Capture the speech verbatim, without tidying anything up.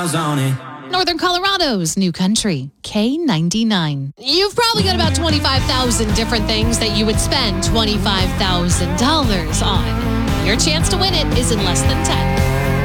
miles on it. Northern Colorado's new country, K ninety-nine. You've probably got about twenty-five thousand different things that you would spend twenty-five thousand dollars on. Your chance to win it is in less than ten.